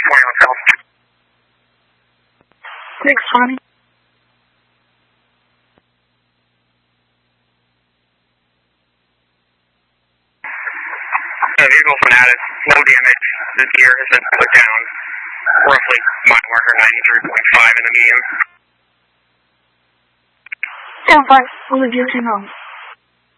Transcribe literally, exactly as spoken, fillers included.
Morning, Hotel. Thanks, Tommy. Uh, vehicle's been added. No damage. The gear has been put down. Roughly mile marker ninety-three point five in the medium. ten five, will leave you to know.